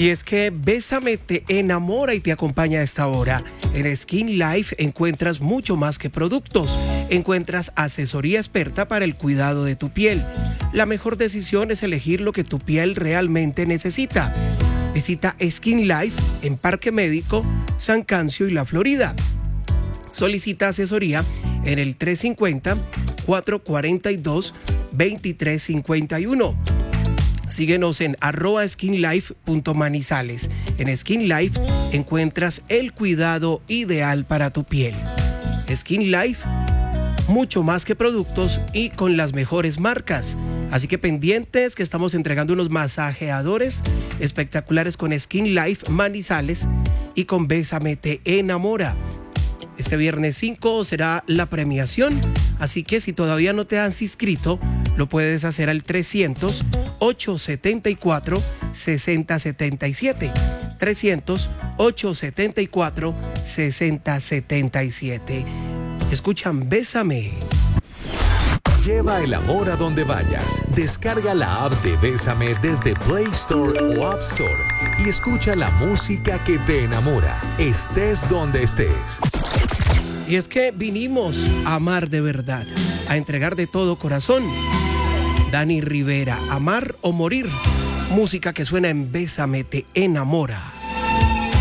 Y es que Bésame te enamora y te acompaña a esta hora. En Skin Life encuentras mucho más que productos. Encuentras asesoría experta para el cuidado de tu piel. La mejor decisión es elegir lo que tu piel realmente necesita. Visita Skin Life en Parque Médico, San Cancio y La Florida. Solicita asesoría en el 350-442-2351. Síguenos en @skinlife.manizales. En Skin Life encuentras el cuidado ideal para tu piel. Skin Life, mucho más que productos y con las mejores marcas. Así que pendientes que estamos entregando unos masajeadores espectaculares con Skin Life Manizales y con Bésame te enamora. Este viernes 5 será la premiación, así que si todavía no te has inscrito, lo puedes hacer al 300-874-6077. 300-874-6077. Escuchan Bésame. Lleva el amor a donde vayas. Descarga la app de Bésame desde Play Store o App Store y escucha la música que te enamora, estés donde estés. Y es que vinimos a amar de verdad, a entregar de todo corazón. Dani Rivera, amar o morir. Música que suena en Bésame te enamora.